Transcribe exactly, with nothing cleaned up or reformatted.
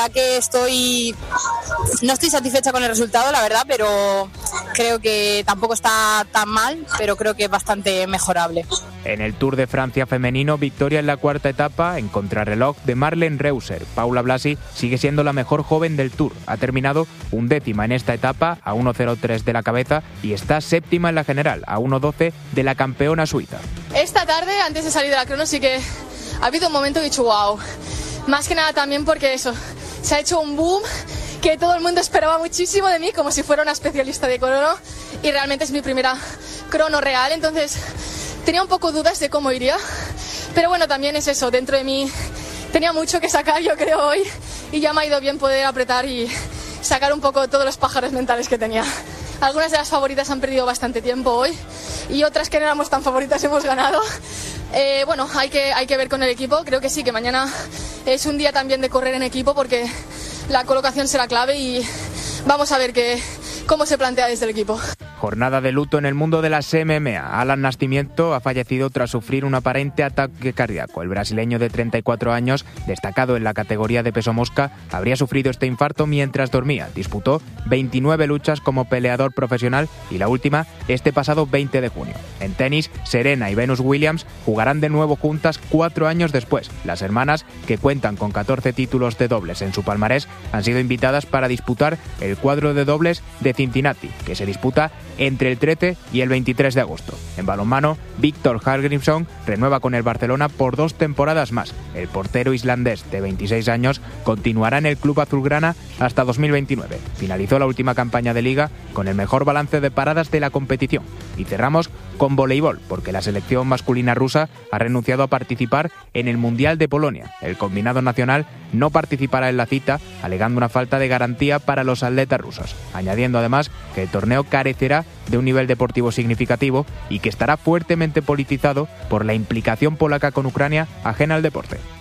Que estoy no estoy satisfecha con el resultado, la verdad, pero creo que tampoco está tan mal, pero creo que es bastante mejorable. En el Tour de Francia femenino, victoria en la cuarta etapa en contrarreloj de Marlen Reusser. Paula Blasi sigue siendo la mejor joven del Tour. Ha terminado undécima en esta etapa, a uno cero tres de la cabeza, y está séptima en la general, a uno doce de la campeona suiza. Esta tarde, antes de salir de la crono, sí que ha habido un momento que he dicho wow. Más que nada también porque eso, se ha hecho un boom que todo el mundo esperaba muchísimo de mí, como si fuera una especialista de crono, y realmente es mi primera crono real, entonces tenía un poco dudas de cómo iría, pero bueno, también es eso, dentro de mí tenía mucho que sacar, yo creo, hoy, y ya me ha ido bien poder apretar y sacar un poco todos los pájaros mentales que tenía. Algunas de las favoritas han perdido bastante tiempo hoy, y otras que no éramos tan favoritas hemos ganado. Eh, bueno, hay que, hay que ver con el equipo. Creo que sí, que mañana es un día también de correr en equipo porque la colocación será clave y vamos a ver que, cómo se plantea desde el equipo. Jornada de luto en el mundo de las M M A. Alan Nascimento ha fallecido tras sufrir un aparente ataque cardíaco. El brasileño de treinta y cuatro años, destacado en la categoría de peso mosca, habría sufrido este infarto mientras dormía. Disputó veintinueve luchas como peleador profesional y la última este pasado veinte de junio. En tenis, Serena y Venus Williams jugarán de nuevo juntas cuatro años después. Las hermanas, que cuentan con catorce títulos de dobles en su palmarés, han sido invitadas para disputar el cuadro de dobles de Cincinnati, que se disputa entre el trece y el veintitrés de agosto. En balonmano, Viktor Hallgrímsson renueva con el Barcelona por dos temporadas más. El portero islandés de veintiséis años continuará en el club azulgrana hasta dos mil veintinueve. Finalizó la última campaña de Liga con el mejor balance de paradas de la competición. Y cerramos con voleibol, porque la selección masculina rusa ha renunciado a participar en el Mundial de Polonia. El combinado nacional no participará en la cita, alegando una falta de garantía para los atletas rusos, añadiendo además que el torneo carecerá de un nivel deportivo significativo y que estará fuertemente politizado por la implicación polaca con Ucrania ajena al deporte.